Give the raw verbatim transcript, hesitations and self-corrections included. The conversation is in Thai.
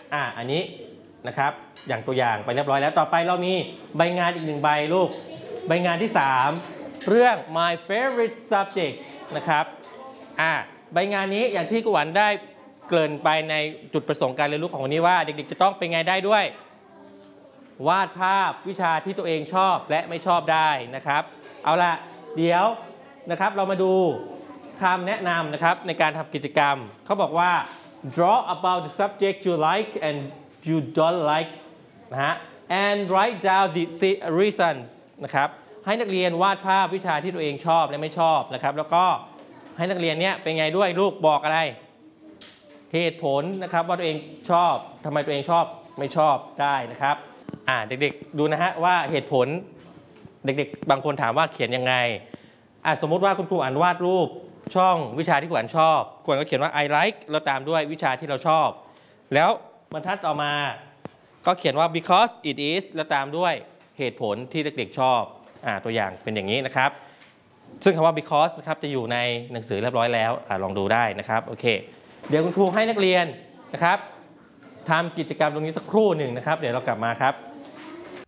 อ่าอันนี้นะครับอย่างตัวอย่างไปเรียบร้อยแล้วต่อไปเรามีใบงานอีกหนึ่งใบลูกใบงานที่สามเรื่อง my favorite subject นะครับอ่าใบงานนี้อย่างที่กุหวันได้เกริ่นไปในจุดประสงค์การเรียนรู้ของวันนี้ว่าเด็กๆจะต้องเป็นไงได้ด้วยวาดภาพวิชาที่ตัวเองชอบและไม่ชอบได้นะครับเอาละเดี๋ยวนะครับเรามาดูคำแนะนำนะครับในการทำกิจกรรมเขาบอกว่า draw about the subject you like and you don't like นะฮะ and write down the reasons นะครับให้นักเรียนวาดภาพวิชาที่ตัวเองชอบและไม่ชอบนะครับแล้วก็ให้นักเรียนเนี้ยเป็นไงด้วยลูกบอกอะไรเหตุผลนะครับว่าตัวเองชอบทำไมตัวเองชอบไม่ชอบได้นะครับอ่าเด็กๆดูนะฮะว่าเหตุผลเด็กๆบางคนถามว่าเขียนยังไงอ่าสมมุติว่าคุณครูอ่านวาดรูปช่องวิชาที่คุณอ่านชอบคุณก็เขียนว่า I like แล้วตามด้วยวิชาที่เราชอบแล้วบรรทัดต่อมาก็เขียนว่า because it is แล้วตามด้วยเหตุผลที่เด็กๆชอบอ่าตัวอย่างเป็นอย่างนี้นะครับซึ่งคำว่า because นะครับจะอยู่ในหนังสือเรียบร้อยแล้วอ่าลองดูได้นะครับโอเคเดี๋ยวคุณครูให้นักเรียนนะครับทำกิจกรรมตรงนี้สักครู่หนึ่งนะครับเดี๋ยวเรากลับมาครับ